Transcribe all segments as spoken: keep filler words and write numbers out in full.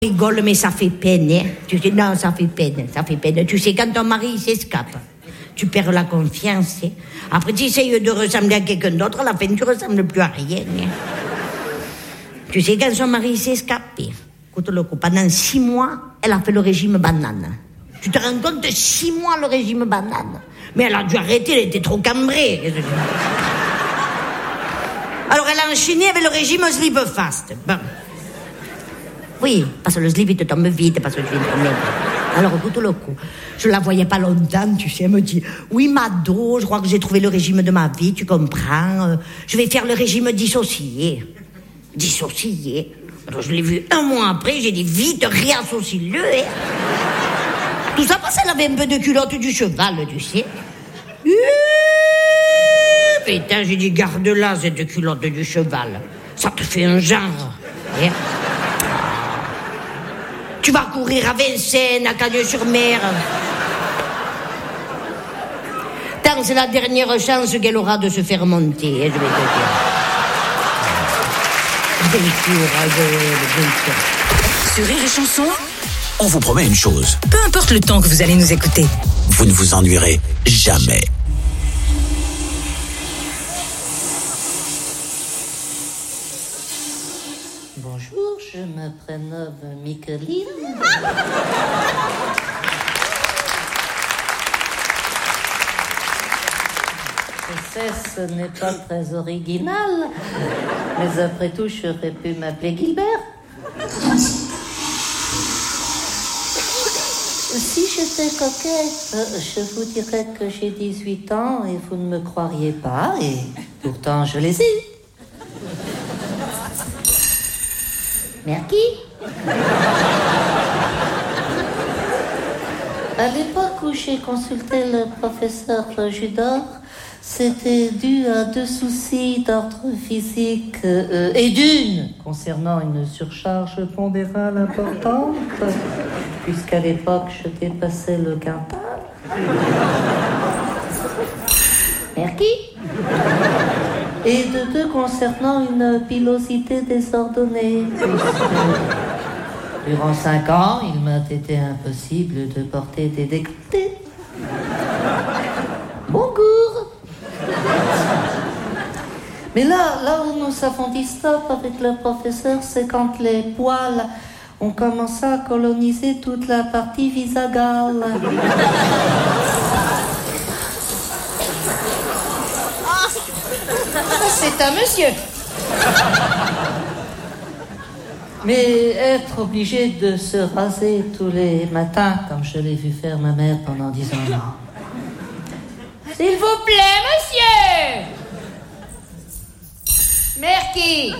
rigole, mais ça fait peine, hein. Tu sais, non, ça fait peine, ça fait peine. Tu sais, quand ton mari s'escape, tu perds la confiance, hein. Après, tu essayes de ressembler à quelqu'un d'autre, à la fin, tu ressembles plus à rien, hein. Tu sais, quand son mari s'est escapé, écoute le coup, pendant six mois, elle a fait le régime banane. Tu te rends compte, de six mois le régime banane? Mais elle a dû arrêter, elle était trop cambrée. Alors, elle a enchaîné avec le régime slip fast. Bon. Oui, parce que le slip, il te tombe vite, parce que tu viens de tomber. Alors, écoute le coup. Je la voyais pas longtemps, tu sais, elle me dit, oui, Mado, je crois que j'ai trouvé le régime de ma vie, tu comprends. Euh, je vais faire le régime dissocié. Dissocié. Alors, je l'ai vu un mois après, j'ai dit, vite, réassocie-le, hein. Tout ça parce qu'elle avait un peu de culotte du cheval, tu sais. Euh, putain, j'ai dit, garde-la, cette culotte du cheval. Ça te fait un genre, hein. Tu vas courir à Vincennes, à Cagnes-sur-Mer. Tant c'est la dernière chance qu'elle aura de se faire monter, hein, je vais te dire. Bien sûr, bien sûr. Sur Rire et Chanson, on vous promet une chose. Peu importe le temps que vous allez nous écouter, vous ne vous ennuierez jamais. Bonjour, je me prénomme Micheline. Je sais, ce n'est pas très original, mais après tout, j'aurais pu m'appeler Gilbert. Si j'étais coquette, je vous dirais que j'ai dix-huit ans et vous ne me croiriez pas, et pourtant je les ai eus. Merci. À l'époque où j'ai consulté le professeur Judor, c'était dû à deux soucis d'ordre physique euh, et d'une concernant une surcharge pondérale importante, puisqu'à l'époque je dépassais le quintal. Merci. Et de deux concernant une pilosité désordonnée, puisque durant cinq ans, il m'a été impossible de porter des décolletés. Bonjour. Mais là, là où nous avons dit stop avec le professeur, c'est quand les poils ont commencé à coloniser toute la partie visagale. C'est un monsieur. Mais être obligé de se raser tous les matins, comme je l'ai vu faire ma mère pendant dix ans, non. S'il vous plaît, monsieur. Merci.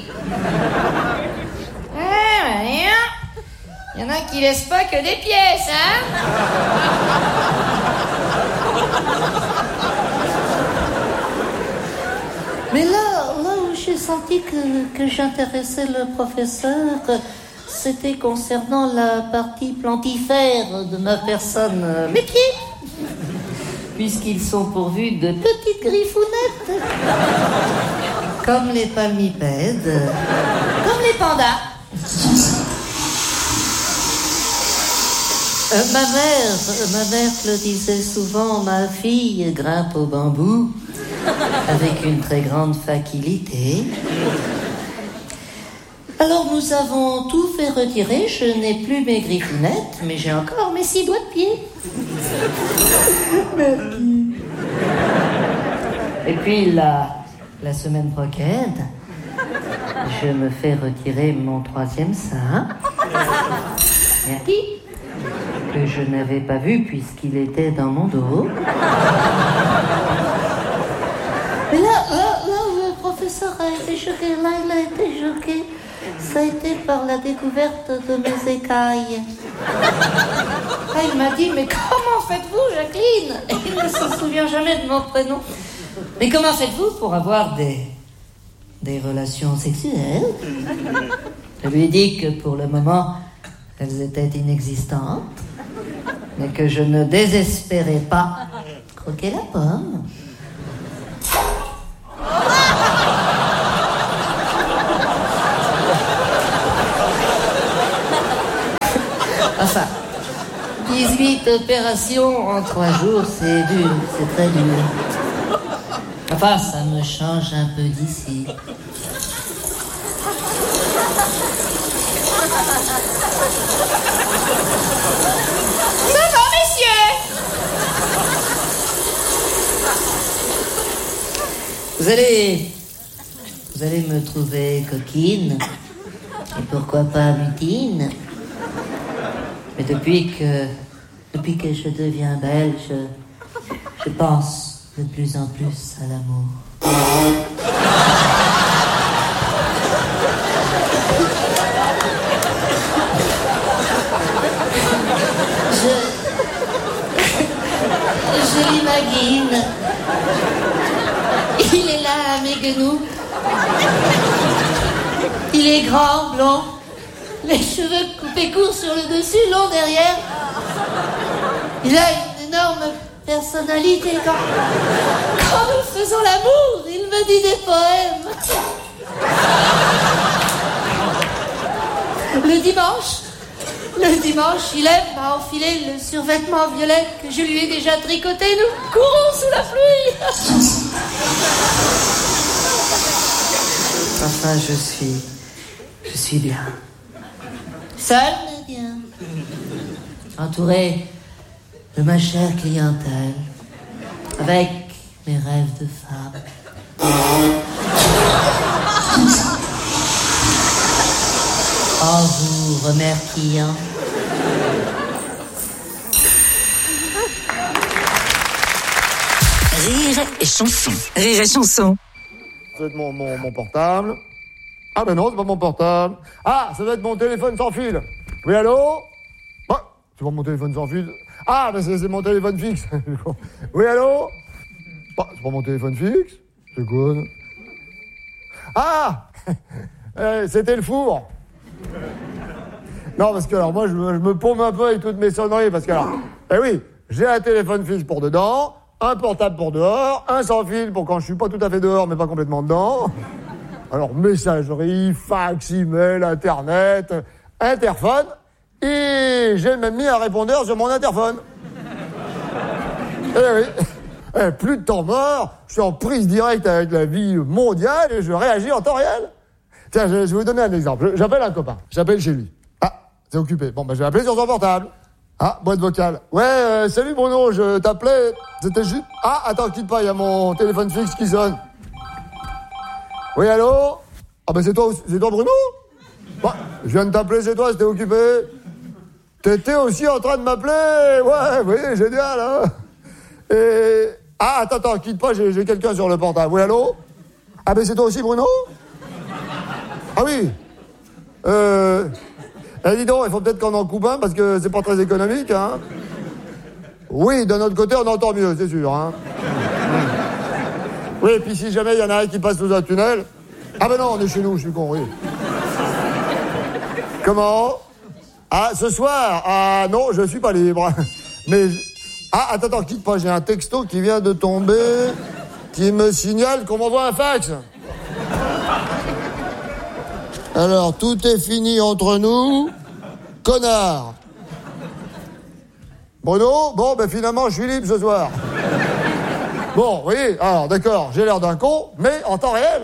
Ah, rien. Il y en a qui laissent pas que des pièces, hein. Mais là, là où j'ai senti que, que j'intéressais le professeur, c'était concernant la partie plantifère de ma personne, mes pieds, puisqu'ils sont pourvus de petites griffounettes, comme les palmipèdes, Comme les pandas. Euh, ma mère, ma mère le disait souvent, ma fille grimpe au bambou avec une très grande facilité. Alors nous avons tout fait retirer, je n'ai plus mes griffounettes, mais j'ai encore mes six doigts de pied. Merci. Et puis la, la semaine prochaine, je me fais retirer mon troisième sein. Merci. Que je n'avais pas vu puisqu'il était dans mon dos. Mais là, là, là, le professeur a été choqué, là, il a été choqué. Ça a été par la découverte de mes écailles. Ah, il m'a dit, mais comment faites-vous, Jacqueline? Il ne se souvient jamais de mon prénom. Mais comment faites-vous pour avoir des, des relations sexuelles? Je lui ai dit que pour le moment, elles étaient inexistantes, mais que je ne désespérais pas croquer la pomme. Enfin, dix-huit opérations en trois jours, c'est dur, c'est très dur. Enfin, ça me change un peu d'ici. Ça va, messieurs? Vous allez... Vous allez me trouver coquine. Et pourquoi pas mutine. Mais depuis que... Depuis que je deviens belle, je... Je pense de plus en plus à l'amour. Je... Je l'imagine. Il est là à mes genoux. Il est grand, blond. Les cheveux coupés courts sur le dessus, longs derrière. Il a une énorme personnalité. Quand, quand nous faisons l'amour, il me dit des poèmes. Le dimanche, le dimanche, il aime à enfiler le survêtement violet que je lui ai déjà tricoté. Nous courons sous la pluie. Enfin, je suis... Je suis bien. Seul, mais bien. Entouré de ma chère clientèle. Avec mes rêves de femme. En vous remerciant. Rire et chanson. Rire et chanson. Ça doit être mon, mon, mon portable. Ah ben non, c'est pas mon portable. Ah, ça doit être mon téléphone sans fil. Oui, allô? Ah, c'est pas mon téléphone sans fil. Ah, ben c'est, c'est mon téléphone fixe. Oui, allô? Ah, c'est pas mon téléphone fixe. C'est quoi? Ah euh, c'était le four. Non, parce que alors moi, je me, je me paume un peu avec toutes mes sonneries, parce que alors, eh oui, j'ai un téléphone fixe pour dedans, un portable pour dehors, un sans fil pour quand je suis pas tout à fait dehors, mais pas complètement dedans. Alors, messagerie, fax, email, internet, interphone, et j'ai même mis un répondeur sur mon interphone. Eh oui, eh, plus de temps mort, je suis en prise directe avec la vie mondiale et je réagis en temps réel. Tiens, je, je vais vous donner un exemple. J'appelle un copain, j'appelle chez lui. Ah, c'est occupé. Bon, ben, je vais appeler sur son portable. Ah, boîte vocale. Ouais, euh, salut Bruno, je t'appelais, c'était juste... Ah, attends, quitte pas, il y a mon téléphone fixe qui sonne. Oui, allô? Ah ben c'est toi, c'est toi Bruno? Bah, je viens de t'appeler, c'est toi, c'était occupé. T'étais aussi en train de m'appeler? Ouais, oui, génial, hein? Et... Ah, attends, attends, quitte pas, j'ai, j'ai quelqu'un sur le portable. Oui, allô? Ah ben c'est toi aussi Bruno? Ah oui. Euh... Eh, dis donc, il faut peut-être qu'on en coupe un, parce que c'est pas très économique, hein? Oui, d'un autre côté, on entend mieux, c'est sûr, hein? Oui, et puis si jamais il y en a un qui passe sous un tunnel... Ah ben non, on est chez nous, je suis con, oui. Comment? Ah, ce soir? Ah non, je suis pas libre. Mais... Ah, attends, attends, quitte pas, j'ai un texto qui vient de tomber, qui me signale qu'on m'envoie un fax. Alors, tout est fini entre nous. Connard. Bruno, bon, ben finalement, je suis libre ce soir. Bon, oui, alors d'accord, j'ai l'air d'un con, mais en temps réel.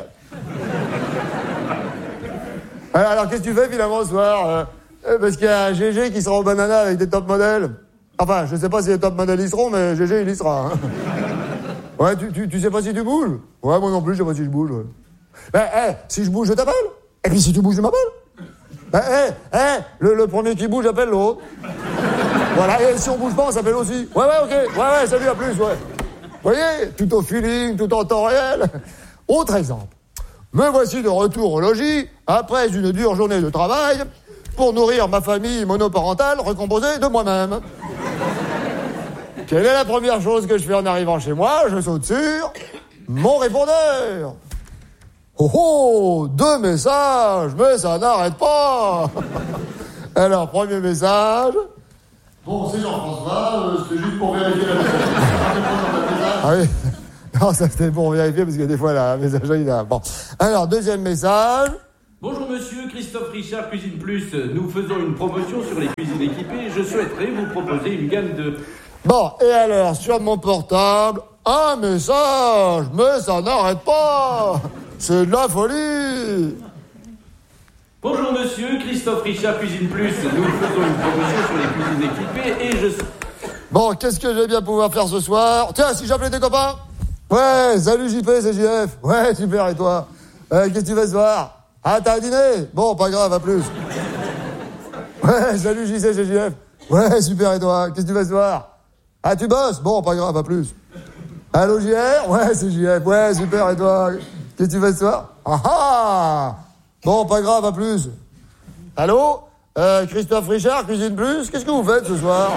Alors, alors qu'est-ce que tu fais finalement ce soir? euh, Parce qu'il y a G G qui sera au banana avec des top modèles. Enfin, je sais pas si les top modèles y seront, mais G G il y sera. Hein. Ouais, tu, tu, tu sais pas si tu bouges? Ouais, moi non plus, je sais pas si je bouge. Ouais. Ben, hé, si je bouge, je t'appelle. Et puis si tu bouges, je m'appelle. Ben, hé, hé, le, le premier qui bouge appelle l'autre. Voilà, et si on bouge pas, on s'appelle aussi. Ouais, ouais, ok, ouais, ouais, salut, à plus, ouais. Vous voyez, tout au feeling, tout en temps réel. Autre exemple. Me voici de retour au logis, après une dure journée de travail, pour nourrir ma famille monoparentale recomposée de moi-même. Quelle est la première chose que je fais en arrivant chez moi? Je saute sur mon répondeur. Oh oh, deux messages, mais ça n'arrête pas. Alors, premier message. Bon, c'est Jean-François, euh, c'était juste pour vérifier la messagerie. Ah oui. Non, ça c'était pour vérifier, parce que des fois, la messagerie, là... Bon. Alors, deuxième message. Bonjour monsieur, Christophe. Christophe Richard, Cuisine Plus. Nous faisons une promotion sur les cuisines équipées. Je souhaiterais vous proposer une gamme de... Bon, et alors, sur mon portable, un message, mais ça n'arrête pas. C'est de la folie. Bonjour monsieur, Christophe Richard, Cuisine Plus. Nous faisons une promotion sur les cuisines équipées et je... Bon, qu'est-ce que je vais bien pouvoir faire ce soir? Tiens, si j'appelais tes copains? Ouais, salut J P, c'est J F. Ouais, super, et toi? euh, Qu'est-ce que tu fais ce soir? Ah, t'as un dîner? Bon, pas grave, à plus. Ouais, salut J C, c'est J F. Ouais, super, et toi? Qu'est-ce que tu fais ce soir? Ah, tu bosses? Bon, pas grave, à plus. Allô J R? Ouais, c'est J F. Ouais, super, et toi? Qu'est-ce que tu fais ce soir? Ah ah! Bon, pas grave, à plus. Allô? Euh, Christophe Richard, Cuisine Plus, qu'est-ce que vous faites ce soir?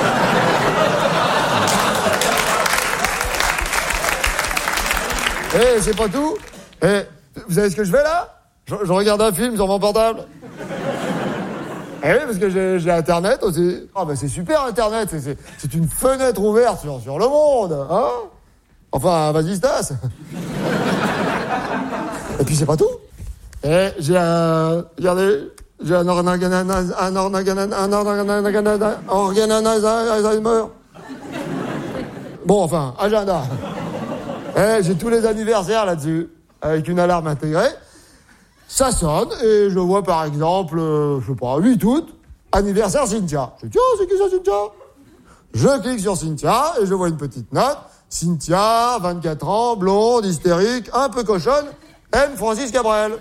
Eh, c'est pas tout. Eh, vous savez ce que je fais là? je, je regarde un film sur mon portable. Eh oui, parce que j'ai, j'ai Internet aussi. Ah, ben c'est super Internet, c'est, c'est, c'est une fenêtre ouverte sur, sur le monde, hein? Enfin, vas-y, Stas. Et puis c'est pas tout. Eh, j'ai un... Regardez, j'ai un organanas... Un organanas... Un organanas... Organanas... Bon, enfin, agenda. Eh, j'ai tous les anniversaires là-dessus, avec une alarme intégrée. Ça sonne, et je vois par exemple, euh, je sais pas, huit août, anniversaire Cynthia. Je dis, tiens, c'est qui ça, Cynthia? Je clique sur Cynthia, et je vois une petite note. Cynthia, vingt-quatre ans, blonde, hystérique, un peu cochonne, aime Francis Cabrel.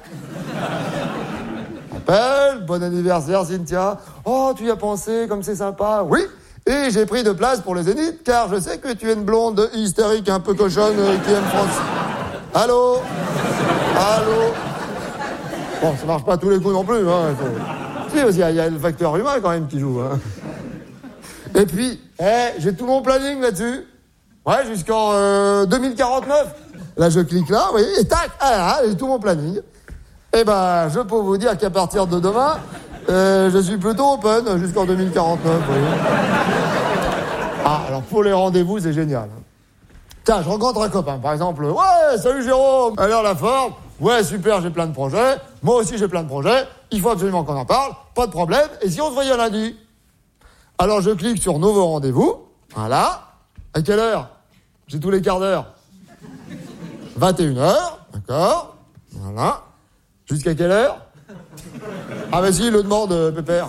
Appelle, bon anniversaire Cynthia. Oh, tu y as pensé, comme c'est sympa. Oui, et j'ai pris de place pour le Zénith, car je sais que tu es une blonde hystérique, un peu cochonne, euh, qui aime Francis. Allô? Allô? Bon, ça marche pas tous les coups non plus, hein. Faut... Si, il y, y a le facteur humain quand même qui joue, hein. Et puis, eh, j'ai tout mon planning là-dessus. Ouais, jusqu'en euh, deux mille quarante-neuf. Là, je clique là, vous voyez, et tac, ah, là, j'ai tout mon planning. Eh ben, je peux vous dire qu'à partir de demain, euh, je suis plutôt open jusqu'en deux mille quarante-neuf, vous voyez. Ah, alors pour les rendez-vous, c'est génial. Tiens, je rencontre un copain, par exemple. Ouais, salut Jérôme. Alors la forme? Ouais, super, j'ai plein de projets. Moi aussi, j'ai plein de projets. Il faut absolument qu'on en parle. Pas de problème. Et si on se voyait lundi? Alors, je clique sur nouveau rendez-vous. Voilà. À quelle heure? J'ai tous les quarts d'heure. vingt et une heures. D'accord. Voilà. Jusqu'à quelle heure? Ah, bah si, il le demande, euh, Pépère.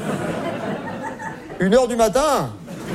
Une heure du matin?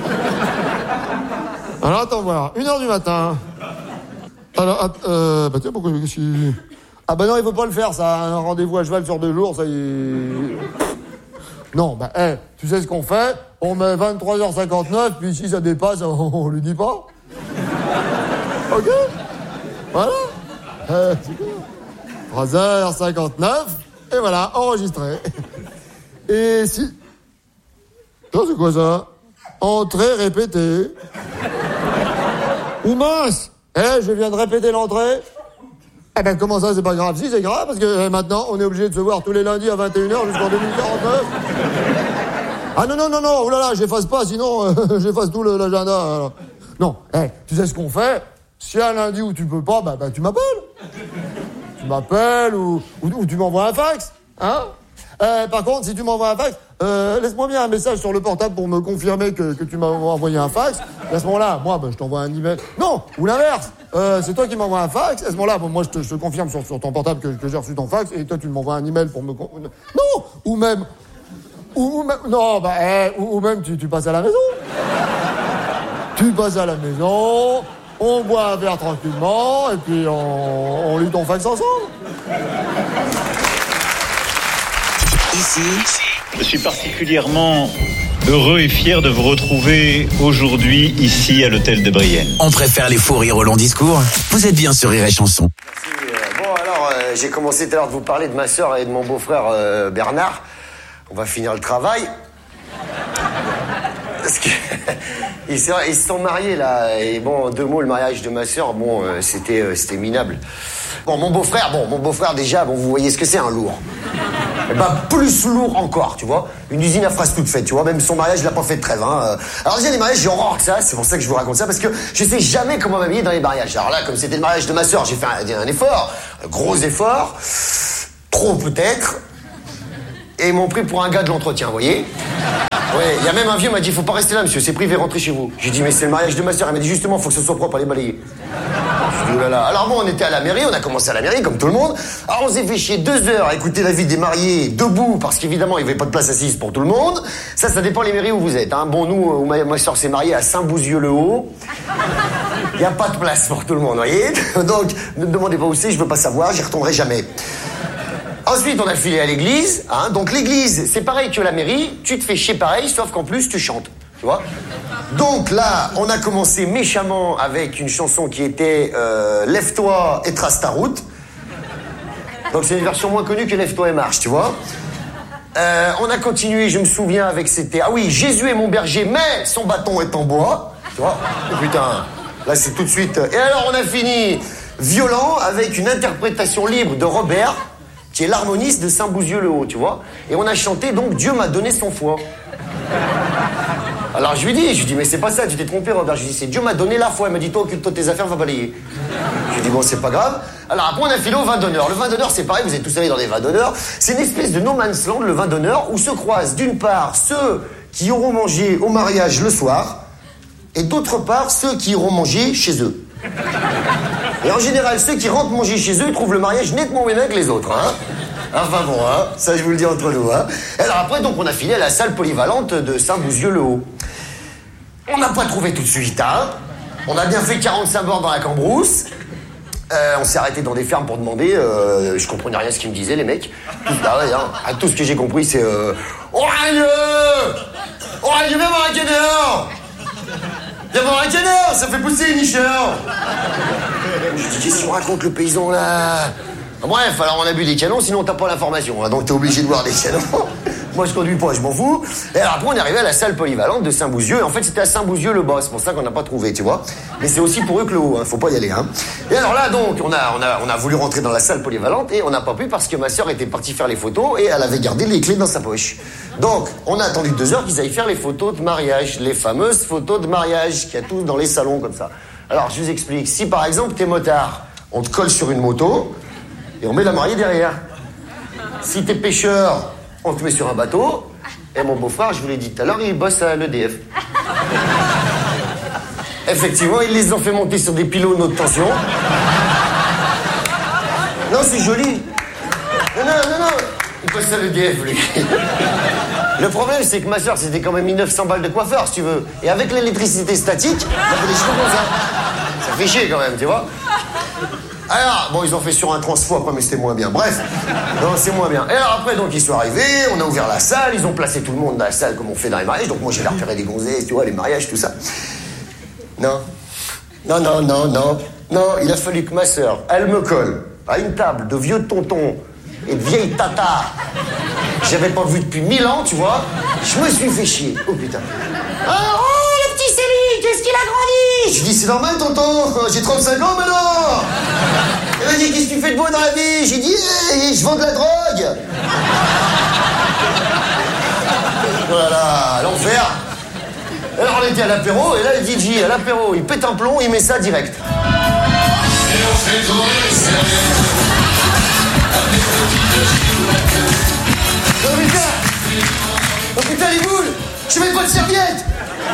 Alors, attends voir. Une heure du matin. Alors, euh, bah tiens, pourquoi... Si... Ah bah non, il faut pas le faire, ça. Un rendez-vous à cheval sur deux jours, ça y est... Non, bah, hey, tu sais ce qu'on fait? On met vingt-trois heures cinquante-neuf, puis si ça dépasse, on, on lui dit pas. Ok? Voilà. Euh, trois heures cinquante-neuf, et voilà, enregistré. Et si... Ça, c'est quoi ça? Entrée répétée. Ou mince! Eh, je viens de répéter l'entrée. Eh ben, comment ça, c'est pas grave? Si, c'est grave, parce que eh, maintenant, on est obligé de se voir tous les lundis à vingt et une heures jusqu'en deux mille quarante-neuf. Ah non, non, non, non, oulala, j'efface pas, sinon, euh, j'efface tout le, l'agenda. Alors. Non, eh, tu sais ce qu'on fait? Si un lundi où tu peux pas, bah, bah tu m'appelles. Tu m'appelles ou, ou, ou tu m'envoies un fax, hein? Euh, par contre, si tu m'envoies un fax, euh, laisse-moi bien un message sur le portable pour me confirmer que, que tu m'as envoyé un fax. Et à ce moment-là, moi, ben, je t'envoie un email. Non, ou l'inverse. Euh, c'est toi qui m'envoies un fax. À ce moment-là, bon, moi, je te, je te confirme sur, sur ton portable que, que j'ai reçu ton fax. Et toi, tu m'envoies un email pour me... Con... Non, ou même... Ou, ou même... Non, bah, eh, ou, ou même, tu, tu passes à la maison. Tu passes à la maison, on boit un verre tranquillement, et puis on, on lit ton fax ensemble. Ici, je suis particulièrement heureux et fier de vous retrouver aujourd'hui ici à l'hôtel de Brienne. on préfère les fous rires au long discours. Vous êtes bien sur Rire et Chanson. Merci. Euh, bon, alors, euh, j'ai commencé tout à l'heure de vous parler de ma sœur et de mon beau-frère euh, Bernard. On va finir le travail. Parce que ils, se, ils se sont mariés, là. Et bon, en deux mots, le mariage de ma sœur, bon, euh, c'était, euh, c'était minable. Bon, mon beau-frère, bon, mon beau-frère, déjà, bon, vous voyez ce que c'est, un lourd. Eh ben, plus lourd encore, tu vois. Une usine à phrases toute faite, tu vois. Même son mariage, il a pas fait de trêve, hein. Alors, déjà, les mariages, j'ai horreur que ça. C'est pour ça que je vous raconte ça, parce que je sais jamais comment m'habiller dans les mariages. Alors là, comme c'était le mariage de ma sœur, j'ai fait un, un effort. Un gros effort. Trop, peut-être. et ils m'ont pris pour un gars de l'entretien, vous voyez. Ouais, il y a même un vieux m'a dit, faut pas rester là, monsieur, c'est privé, rentrez chez vous. J'ai dit, mais c'est le mariage de ma soeur. Il m'a dit, justement, faut que ce soit propre, allez balayer. J'ai dit, oh là là. Alors bon, on était à la mairie, on a commencé à la mairie, comme tout le monde. Alors on s'est fait chier deux heures à écouter la vie des mariés debout, parce qu'évidemment, il n'y avait pas de place assise pour tout le monde. Ça, ça dépend les mairies où vous êtes. Hein. Bon, nous, ma, ma soeur s'est mariée à Saint-Bouzieux-le-Haut. Il n'y a pas de place pour tout le monde, vous voyez. Donc, ne me demandez pas où c'est, je veux pas savoir, j'y retournerai jamais. Ensuite, on a filé à l'église. Hein. Donc l'église, c'est pareil que la mairie. Tu te fais chier pareil, sauf qu'en plus, tu chantes. Tu vois. Donc là, on a commencé méchamment avec une chanson qui était euh, Lève-toi et trace ta route. Donc c'est une version moins connue que Lève-toi et marche, tu vois. Euh, on a continué, je me souviens, avec c'était... Ah oui, Jésus est mon berger, mais son bâton est en bois. Tu vois. Oh, putain, là c'est tout de suite... Et alors on a fini violent avec une interprétation libre de Robert, qui est l'harmoniste de Saint-Bouzieux-le-Haut, tu vois. Et on a chanté, donc, Dieu m'a donné son foie. Alors je lui dis, je lui dis, mais c'est pas ça, tu t'es trompé, Robert. Je lui dis, c'est Dieu m'a donné la foi. Il m'a dit, toi, occupe-toi de tes affaires, va balayer. Je lui dis, bon, c'est pas grave. Alors après, on a filé au vin d'honneur. Le vin d'honneur, c'est pareil, vous êtes tous allés dans des vins d'honneur. C'est une espèce de no man's land, le vin d'honneur, où se croisent, d'une part, ceux qui auront mangé au mariage le soir, et d'autre part, ceux qui iront manger chez eux. Et en général, ceux qui rentrent manger chez eux, ils trouvent le mariage nettement moins bien que les autres, hein. Enfin bon, hein, ça je vous le dis entre nous, hein. Et alors après, donc, on a filé à la salle polyvalente de Saint-Bouzieux-le-Haut. On n'a pas trouvé tout de suite, hein. On a bien fait quarante-cinq bornes dans la Cambrousse. Euh, on s'est arrêté dans des fermes pour demander. Euh, je comprenais rien à ce qu'ils me disaient, les mecs. Tout, bah ouais, hein. Tout ce que j'ai compris, c'est... Euh, Orageux Orageux, viens voir un canard. Viens voir un canard, ça fait pousser les nicheurs. Je dis, qu'est-ce qu'on raconte le paysan là? Bref, alors on a bu des canons, sinon t'as pas l'information, hein, donc t'es obligé de boire des canons. Moi je conduis pas, je m'en fous. Et alors après on est arrivé à la salle polyvalente de Saint-Bouzieux, et en fait c'était à Saint-Bouzieux-le-Bas, c'est pour ça qu'on n'a pas trouvé, tu vois. Mais c'est aussi pour eux que le haut, hein, faut pas y aller, hein. Et alors là donc, on a, on a, on a voulu rentrer dans la salle polyvalente, et on n'a pas pu parce que ma sœur était partie faire les photos, et elle avait gardé les clés dans sa poche. Donc, on a attendu deux heures qu'ils aillent faire les photos de mariage, les fameuses photos de mariage qu'il y a tous dans les salons comme ça. Alors je vous explique, si par exemple t'es motard, on te colle sur une moto, et on met la mariée derrière. Si t'es pêcheur, on te met sur un bateau. Et mon beau-frère, je vous l'ai dit tout à l'heure, il bosse à l'E D F. Effectivement, ils les ont fait monter sur des pylônes haute tension. Non, c'est joli. Non, non, non, non. Il bosse à l'E D F, lui. Le problème, c'est que ma soeur, c'était quand même mille neuf cents balles de coiffeur, si tu veux. Et avec l'électricité statique, ça fait des cheveux comme ça. Ça fait chier quand même, tu vois. Alors, bon, ils ont fait sur un transfo après, mais c'était moins bien. Bref, non, c'est moins bien. Et alors après, donc, ils sont arrivés, on a ouvert la salle, ils ont placé tout le monde dans la salle comme on fait dans les mariages. Donc moi, j'ai repéré des gonzesses, tu vois, les mariages, tout ça. Non, non, non, non, non, non, il a fallu que ma sœur, elle me colle à une table de vieux tontons et de vieilles tatas. J'avais pas vu depuis mille ans, tu vois. Je me suis fait chier. Oh putain. Oh, oh le petit Céline, qu'est-ce qu'il a grandi? Je dis, c'est normal, tonton, j'ai trente-cinq ans maintenant. Il m'a dit, qu'est-ce que tu fais de beau dans la vie? J'ai dit, hey, je vends de la drogue. Voilà, l'enfer. Alors on était à l'apéro, et là le D J, à l'apéro, il pète un plomb, il met ça direct. Et on fait tourner les serviettes. Oh putain! Oh putain, les boules! Je mets pas de serviette!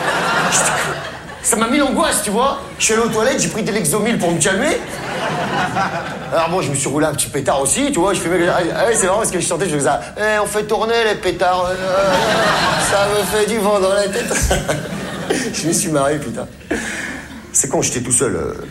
Ça m'a mis l'angoisse, tu vois. Je suis allé aux toilettes, j'ai pris des Lexomil pour me calmer. Alors bon, je me suis roulé un petit pétard aussi, tu vois. Je fais, ah, c'est marrant parce que je chantais, je faisais ça. Eh, on fait tourner les pétards. Euh, ça me fait du vent dans la tête. Je me suis marré, putain. C'est con, j'étais tout seul. Euh...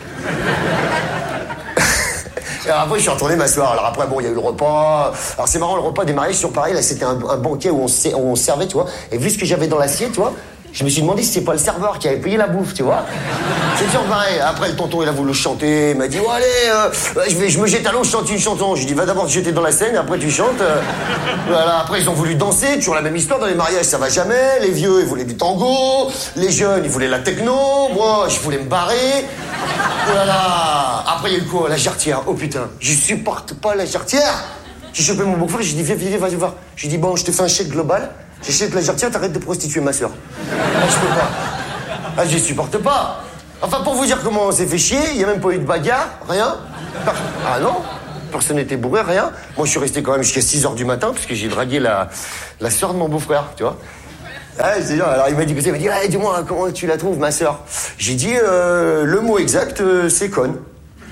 Et alors après, je suis retourné m'asseoir. Alors après, bon, il y a eu le repas. Alors c'est marrant, le repas des mariages, sur pareil, là, c'était un, un banquet où on, où on servait, tu vois. Et vu ce que j'avais dans l'assiette, tu vois, je me suis demandé si c'est pas le serveur qui avait payé la bouffe, tu vois. C'est toujours pareil. Après, le tonton, il a voulu chanter. Il m'a dit, oh, allez, euh, je, vais, je me jette à l'eau, je chante une chanson. Je lui ai dit, va d'abord te jeter dans la Seine, et après tu chantes. Euh, voilà. Après, ils ont voulu danser. Toujours la même histoire dans les mariages, ça va jamais. Les vieux, ils voulaient du tango. Les jeunes, ils voulaient la techno. Moi, je voulais me barrer. Voilà. Après, il y a eu quoi? La jarretière. Oh putain, je supporte pas la jarretière. J'ai chopé mon beau-frère, j'ai dit, viens, viens, vas-y voir. J'ai dit, bon, je te fais un chèque global. J'achète la jarretière, t'arrêtes de prostituer ma soeur. Ah, je peux pas. Ah, je supporte pas. Enfin, pour vous dire comment on s'est fait chier, il n'y a même pas eu de bagarre, rien. Ah non. personne n'était bourré, rien. Moi, je suis resté quand même jusqu'à six heures du matin, parce que j'ai dragué la, la sœur de mon beau-frère, tu vois. Ah, c'est alors il m'a dit, il m'a dit, hey, dis-moi, comment tu la trouves, ma sœur? J'ai dit, euh, le mot exact, euh, c'est conne.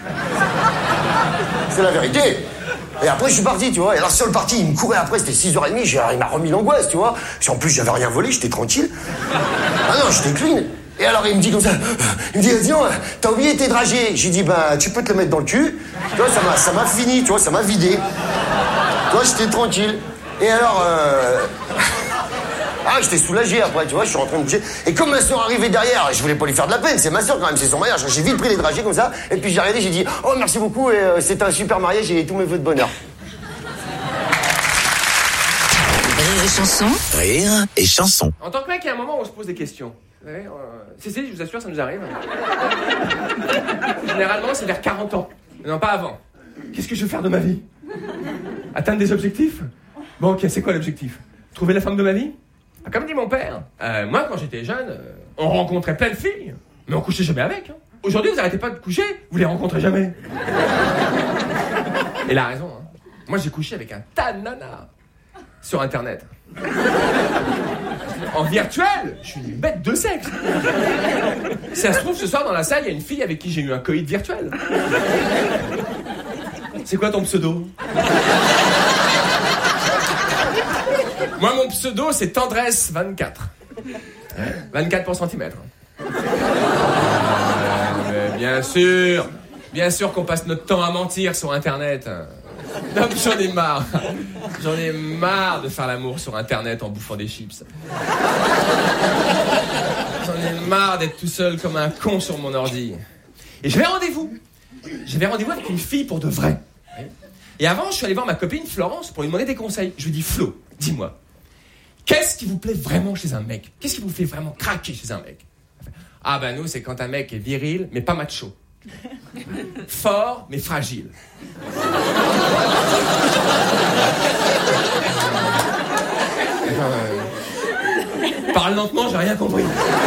C'est la vérité. Et après, je suis parti, tu vois. Et alors, sur le parti, il me courait après, c'était six heures trente, j'ai, il m'a remis l'angoisse, tu vois. En plus, j'avais rien volé, j'étais tranquille. Ah non, j'étais clean. Et alors, il me dit comme ça, il me dit, dis donc, t'as oublié tes dragées. J'ai dit, bah, tu peux te le mettre dans le cul. Tu vois, ça m'a, ça m'a fini, tu vois, ça m'a vidé. Tu vois, j'étais tranquille. Et alors, euh... ah, j'étais soulagé après, tu vois, je suis rentré me coucher. Et comme ma soeur arrivait derrière, je voulais pas lui faire de la peine, c'est ma soeur quand même, c'est son mariage. J'ai vite pris les dragées comme ça, et puis j'ai regardé, j'ai dit, oh merci beaucoup, et euh, c'était un super mariage, et tous mes vœux de bonheur. Rire et chanson. Rire et chanson. En tant que mec, il y a un moment où on se pose des questions. Vous savez, euh... si, si, je vous assure, ça nous arrive. Généralement, c'est vers quarante ans. Non, pas avant. Qu'est-ce que je veux faire de ma vie? Atteindre des objectifs? Bon, ok, c'est quoi l'objectif? Trouver la femme de ma vie? Comme dit mon père, euh, moi quand j'étais jeune, euh, on rencontrait plein de filles, mais on couchait jamais avec. Hein. Aujourd'hui, vous arrêtez pas de coucher, vous les rencontrez jamais. Et il a raison. Hein. Moi, j'ai couché avec un tas de nanas sur Internet. En virtuel, je suis une bête de sexe. Si ça se trouve, ce soir dans la salle, il y a une fille avec qui j'ai eu un coït virtuel. C'est quoi ton pseudo? Moi, mon pseudo, c'est Tendresse vingt-quatre. vingt-quatre pour centimètre. Euh, bien sûr, bien sûr qu'on passe notre temps à mentir sur Internet. Non, j'en ai marre. J'en ai marre de faire l'amour sur Internet en bouffant des chips. J'en ai marre d'être tout seul comme un con sur mon ordi. Et j'avais rendez-vous. J'avais rendez-vous avec une fille pour de vrai. Et avant, je suis allé voir ma copine Florence pour lui demander des conseils. Je lui dis, Flo, dis-moi, qu'est-ce qui vous plaît vraiment chez un mec? Qu'est-ce qui vous fait vraiment craquer chez un mec? Ah ben nous, c'est quand un mec est viril, mais pas macho. Fort, mais fragile. Euh... Parle lentement, j'ai rien compris.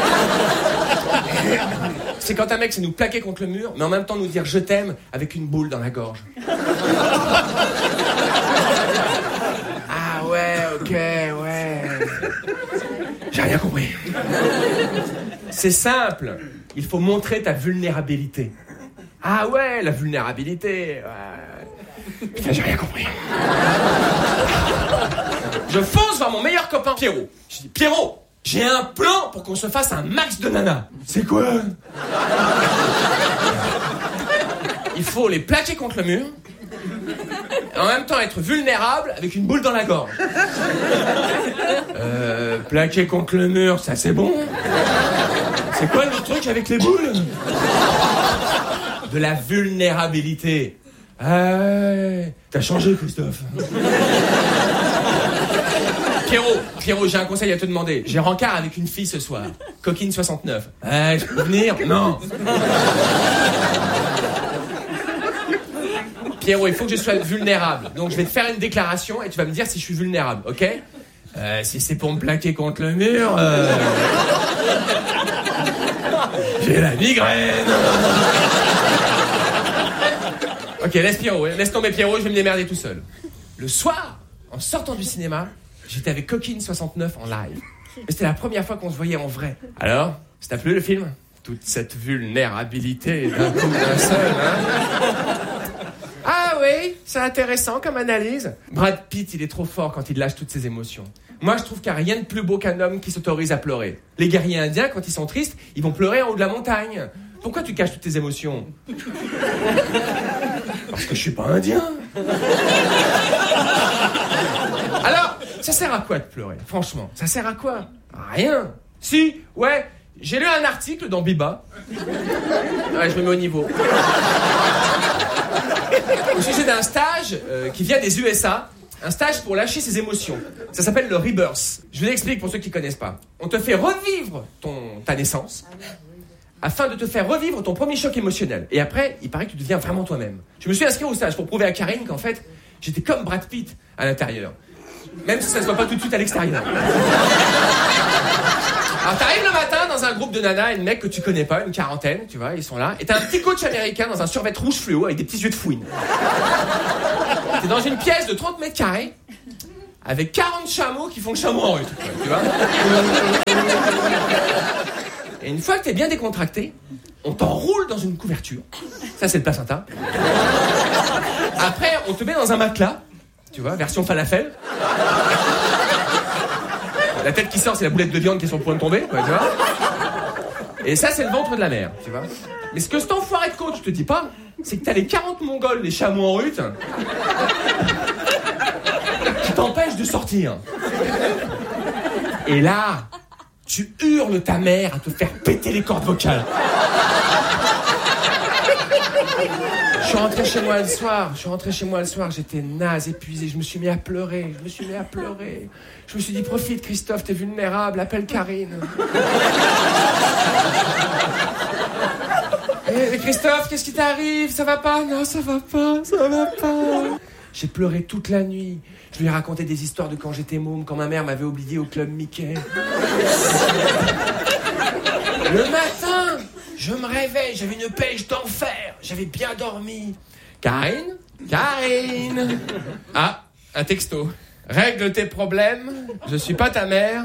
C'est quand un mec sait nous plaquer contre le mur, mais en même temps nous dire je t'aime avec une boule dans la gorge. Ah ouais, ok, ouais. J'ai rien compris. C'est simple. Il faut montrer ta vulnérabilité. Ah ouais, la vulnérabilité. Ouais. Putain, j'ai rien compris. Je fonce vers mon meilleur copain Pierrot. Je dis Pierrot, j'ai un plan pour qu'on se fasse un max de nanas. C'est quoi? Il faut les plaquer contre le mur. En même temps être vulnérable avec une boule dans la gorge. Euh, plaquer contre le mur, ça c'est bon. C'est quoi le truc avec les boules? De la vulnérabilité. Ah ouais, t'as changé, Christophe. Pierrot, Pierrot, j'ai un conseil à te demander. J'ai rencard avec une fille ce soir. Coquine soixante-neuf. Ah, je peux venir? Non. Pierrot, il faut que je sois vulnérable. Donc je vais te faire une déclaration et tu vas me dire si je suis vulnérable, ok? euh, Si c'est pour me plaquer contre le mur... Euh... J'ai la migraine. Ok, laisse Pierrot, laisse tomber Pierrot, je vais me démerder tout seul. Le soir, en sortant du cinéma, j'étais avec Coquine soixante-neuf en live. Et c'était la première fois qu'on se voyait en vrai. Alors, ça t'a plu le film? Toute cette vulnérabilité d'un coup d'un seul, hein? Ah oui, c'est intéressant comme analyse. Brad Pitt, il est trop fort quand il lâche toutes ses émotions. Moi, je trouve qu'il n'y a rien de plus beau qu'un homme qui s'autorise à pleurer. Les guerriers indiens, quand ils sont tristes, ils vont pleurer en haut de la montagne. Pourquoi tu caches toutes tes émotions? Parce que je suis pas indien. Alors, ça sert à quoi de pleurer? Franchement, ça sert à quoi? À rien. Si, ouais, j'ai lu un article dans Biba. Ouais, je me mets au niveau. Au sujet d'un stage euh, qui vient des U S A. Un stage pour lâcher ses émotions. Ça s'appelle le Rebirth. Je vous explique pour ceux qui ne connaissent pas. On te fait revivre ton, ta naissance afin de te faire revivre ton premier choc émotionnel. Et après, il paraît que tu deviens vraiment toi-même. Je me suis inscrit au stage pour prouver à Karine qu'en fait, j'étais comme Brad Pitt à l'intérieur. Même si ça ne se voit pas tout de suite à l'extérieur. Alors t'arrives le matin dans un un groupe de nanas et de mecs que tu connais pas, une quarantaine, tu vois, ils sont là. Et t'as un petit coach américain dans un survêt rouge fluo avec des petits yeux de fouine. T'es dans une pièce de trente mètres carrés avec quarante chameaux qui font le chameau en rue, tu vois. Et une fois que t'es bien décontracté, on t'enroule dans une couverture. Ça, c'est le placenta. Après, on te met dans un matelas, tu vois, version falafel. La tête qui sort, c'est la boulette de viande qui est sur le point de tomber, quoi, tu vois. Et ça, c'est le ventre de la mère, tu vois. Mais ce que cet enfoiré de coach te dit pas, c'est que t'as les quarante mongols, les chameaux en rut, qui t'empêchent de sortir. Et là, tu hurles ta mère à te faire péter les cordes vocales. Je suis rentré chez moi le soir, je suis rentré chez moi le soir, j'étais naze, épuisé, je me suis mis à pleurer, je me suis mis à pleurer. Je me suis dit, profite Christophe, t'es vulnérable, appelle Karine. Eh, Christophe, qu'est-ce qui t'arrive? Ça va pas? Non, ça va pas, ça va pas. J'ai pleuré toute la nuit. Je lui ai raconté des histoires de quand j'étais môme, quand ma mère m'avait oublié au club Mickey. Le matin, je me réveille, j'avais une pêche d'enfer. J'avais bien dormi. Karine? Karine? Ah, un texto. Règle tes problèmes, je suis pas ta mère.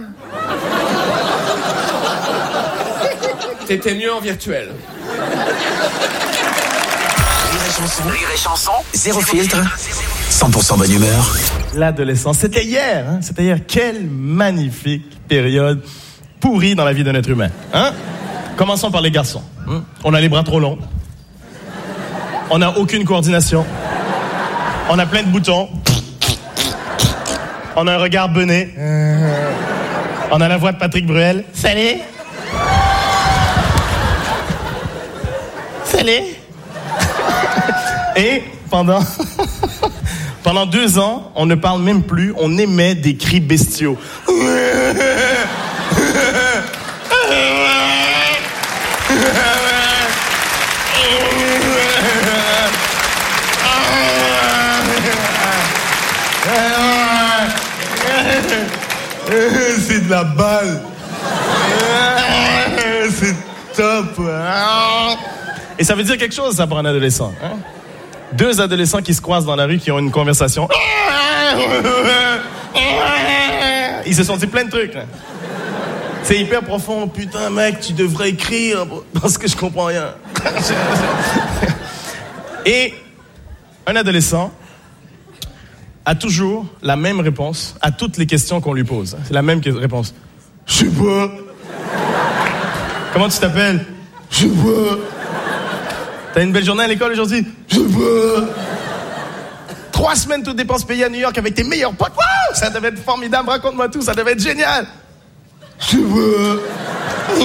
T'étais mieux en virtuel. Rire et chanson, Rire et chanson, zéro filtre, cent pour cent bonne humeur. L'adolescence, c'était hier, hein? C'était hier. Quelle magnifique période pourrie dans la vie d'un être humain, hein? Commençons par les garçons. Hein? On a les bras trop longs. On n'a aucune coordination. On a plein de boutons. On a un regard bené. On a la voix de Patrick Bruel. Salut! Salut! Et pendant... pendant deux ans, on ne parle même plus, on émet des cris bestiaux. C'est de la balle. C'est top. Et ça veut dire quelque chose, ça, pour un adolescent. Hein? Deux adolescents qui se croisent dans la rue, qui ont une conversation. Ils se sont dit plein de trucs. Hein? C'est hyper profond. Putain, mec, tu devrais écrire parce que je comprends rien. Et un adolescent a toujours la même réponse à toutes les questions qu'on lui pose. C'est la même réponse. Je sais pas. Comment tu t'appelles? Je sais pas. T'as une belle journée à l'école aujourd'hui? Je sais pas. Trois semaines toutes dépenses payées à New York avec tes meilleurs potes. Wow, ça devait être formidable. Raconte-moi tout, ça devait être génial. Je sais pas.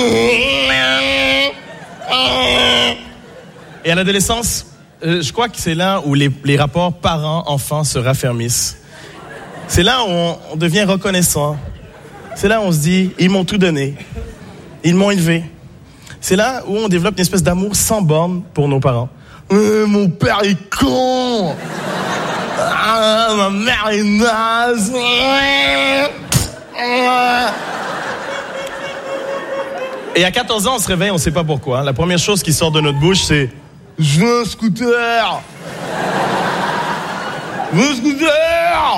Et à l'adolescence, euh, je crois que c'est là où les, les rapports parents-enfants se raffermissent. C'est là où on, on devient reconnaissant. C'est là où on se dit, ils m'ont tout donné. Ils m'ont élevé. C'est là où on développe une espèce d'amour sans borne pour nos parents. Euh, mon père est con. Ah, ma mère est naze. Et à quatorze ans, on se réveille, on sait pas pourquoi. La première chose qui sort de notre bouche, c'est « Je veux un scooter !» « Je veux un scooter !»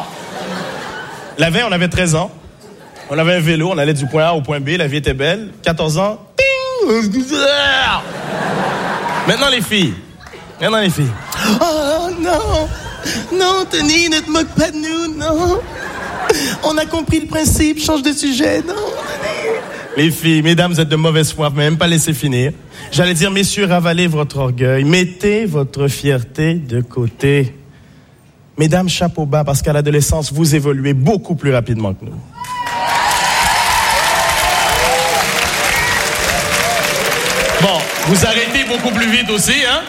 La veille, on avait treize ans. On avait un vélo, on allait du point A au point B, la vie était belle. quatorze ans, ting, un scooter! Maintenant, les filles. Maintenant, les filles. « Oh non! Non, Tony, ne te moque pas de nous, non! On a compris le principe, change de sujet, non, Tony! » Les filles, mesdames, vous êtes de mauvaise foi, vous m'avez même pas laissé finir. J'allais dire, messieurs, ravalez votre orgueil, mettez votre fierté de côté. Mesdames, chapeau bas, parce qu'à l'adolescence, vous évoluez beaucoup plus rapidement que nous. Bon, vous arrêtez beaucoup plus vite aussi, hein?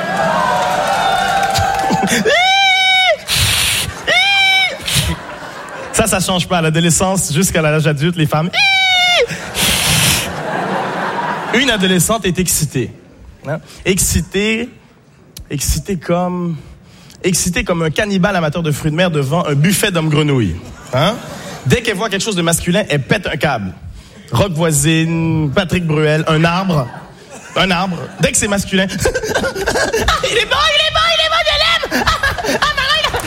Ça, ça change pas. À l'adolescence, jusqu'à l'âge adulte, les femmes... Une adolescente est excitée. Hein? Excitée, excitée comme... Excitée comme un cannibale amateur de fruits de mer devant un buffet d'hommes grenouilles. Hein? Dès qu'elle voit quelque chose de masculin, elle pète un câble. Rock Voisine, Patrick Bruel, un arbre. Un arbre. Dès que c'est masculin. il est bon, il est bon, il est bon, je l'aime! Ah, Marie!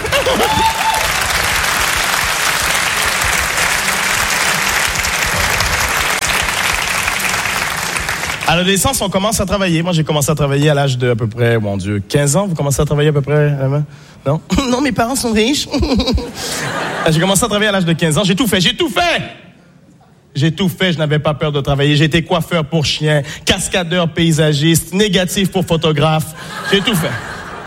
À l'adolescence, on commence à travailler. Moi, j'ai commencé à travailler à l'âge de à peu près, mon Dieu, quinze ans. Vous commencez à travailler à peu près, là-bas? Non? Non, mes parents sont riches. J'ai commencé à travailler à l'âge de quinze ans. J'ai tout fait, j'ai tout fait! J'ai tout fait, je n'avais pas peur de travailler. J'ai été coiffeur pour chiens, cascadeur paysagiste, négatif pour photographe. J'ai tout fait.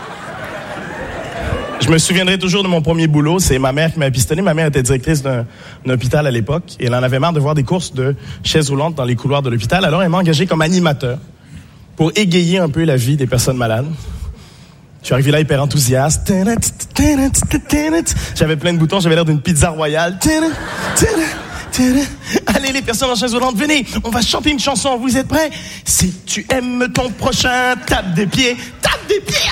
Je me souviendrai toujours de mon premier boulot. C'est ma mère qui m'a pistonné. Ma mère était directrice d'un, d'un hôpital à l'époque. Et elle en avait marre de voir des courses de chaises roulantes dans les couloirs de l'hôpital. Alors, elle m'a engagé comme animateur pour égayer un peu la vie des personnes malades. Je suis arrivé là hyper enthousiaste. J'avais plein de boutons. J'avais l'air d'une pizza royale. Allez, les personnes en chaise roulante, venez. On va chanter une chanson. Vous êtes prêts? Si tu aimes ton prochain, tape des pieds. Tape des pieds.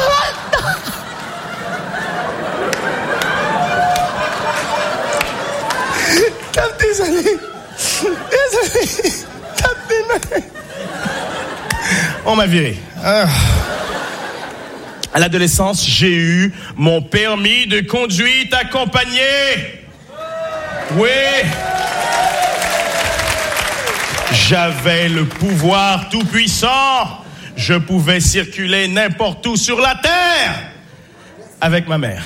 Tape des allées. Désolé. Tape des mains. On m'a viré. Ah. À l'adolescence, j'ai eu mon permis de conduite accompagné. Oui. J'avais le pouvoir tout-puissant. Je pouvais circuler n'importe où sur la terre avec ma mère.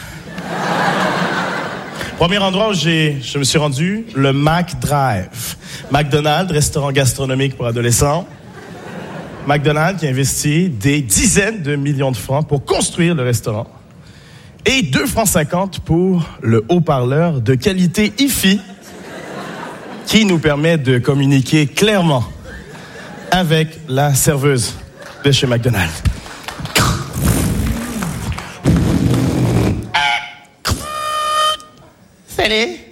Premier endroit où j'ai, je me suis rendu, le Mac Drive. McDonald's, restaurant gastronomique pour adolescents. McDonald's qui a investi des dizaines de millions de francs pour construire le restaurant. Et deux francs cinquante pour le haut-parleur de qualité hi-fi qui nous permet de communiquer clairement avec la serveuse de chez McDonald's. Salut!